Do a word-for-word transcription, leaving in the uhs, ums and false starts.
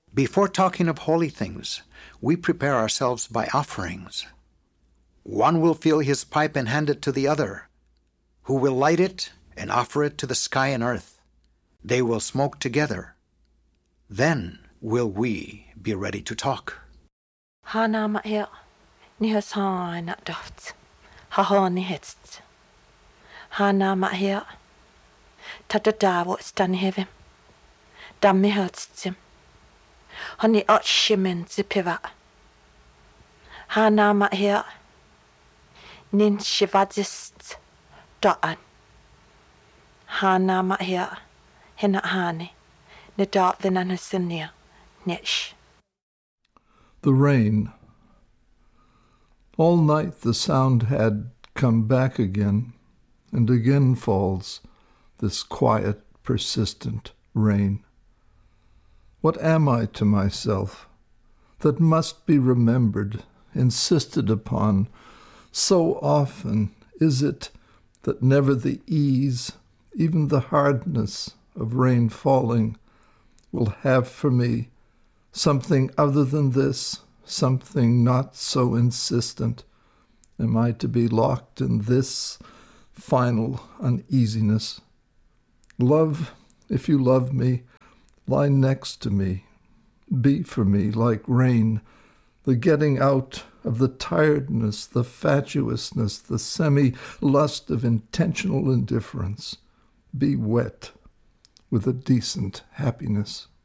Before talking of holy things, we prepare ourselves by offerings. One will fill his pipe and hand it to the other, who will light it and offer it to the sky and earth. They will smoke together. Then will we be ready to talk. Hana ma'ia, ni hasana doft, haha ni hetst. Hana ma'ia, tatadawo stan heavy. Dammi hetst. Honey ot shimen zipiva. Hana ma'ia, nin shivadzist da'an. Hana ma'ia, hina hani, ni da'at vinanasinia, nish. The rain. All night the sound had come back again, and again falls this quiet, persistent rain. What am I to myself that must be remembered, insisted upon? So often is it that never the ease, even the hardness of rain falling will have for me something other than this, something not so insistent. Am I to be locked in this final uneasiness? Love, if you love me, lie next to me. Be for me like rain, the getting out of the tiredness, the fatuousness, the semi-lust of intentional indifference. Be wet with a decent happiness.